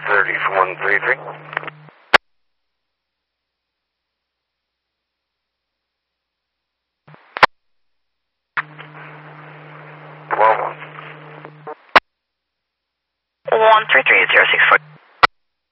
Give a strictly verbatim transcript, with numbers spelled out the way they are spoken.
thirty for one three three. one three three zero six four